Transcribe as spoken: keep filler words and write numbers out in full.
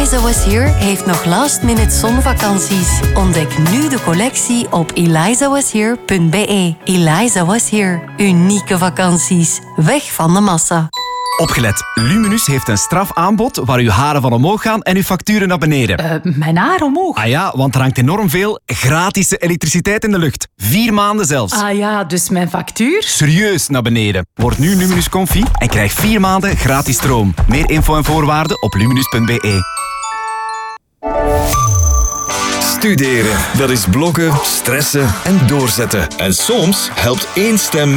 Eliza Was Here heeft nog last-minute zonvakanties. Ontdek nu de collectie op eliza was here punt b e. Eliza Was Here. Unieke vakanties. Weg van de massa. Opgelet, Luminus heeft een strafaanbod waar uw haren van omhoog gaan en uw facturen naar beneden. Uh, mijn haar omhoog? Ah ja, want er hangt enorm veel gratis elektriciteit in de lucht. Vier maanden zelfs. Ah ja, dus mijn factuur? Serieus naar beneden. Word nu Luminus Comfy en krijg vier maanden gratis stroom. Meer info en voorwaarden op luminus punt b e. Studeren, dat is blokken, stressen en doorzetten. En soms helpt één stem